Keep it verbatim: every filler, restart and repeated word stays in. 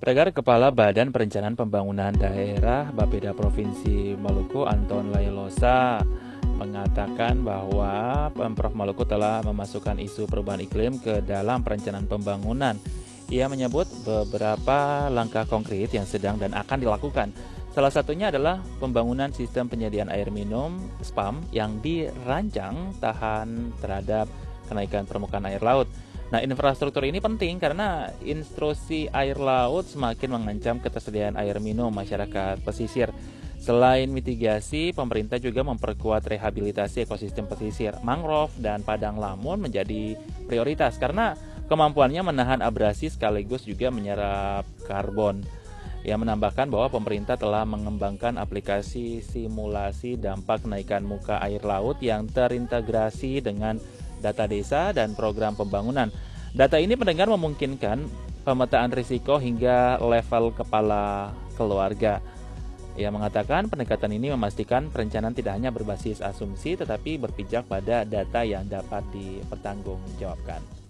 Pendengar, Kepala Badan Perencanaan Pembangunan Daerah Bapeda Provinsi Maluku, Anton Lailosa, mengatakan bahwa Pemprov Maluku telah memasukkan isu perubahan iklim ke dalam perencanaan pembangunan. Ia menyebut beberapa langkah konkret yang sedang dan akan dilakukan. Salah satunya adalah pembangunan sistem penyediaan air minum S P A M yang dirancang tahan terhadap kenaikan permukaan air laut. Nah, infrastruktur ini penting karena intrusi air laut semakin mengancam ketersediaan air minum masyarakat pesisir. Selain mitigasi, pemerintah juga memperkuat rehabilitasi ekosistem pesisir. Mangrove dan padang lamun menjadi prioritas karena kemampuannya menahan abrasi sekaligus juga menyerap karbon. Ia menambahkan bahwa pemerintah telah mengembangkan aplikasi simulasi dampak kenaikan muka air laut yang terintegrasi dengan data desa dan program pembangunan. Data ini pendengar memungkinkan pemetaan risiko hingga level kepala keluarga. Ia mengatakan pendekatan ini memastikan perencanaan tidak hanya berbasis asumsi tetapi berpijak pada data yang dapat dipertanggungjawabkan.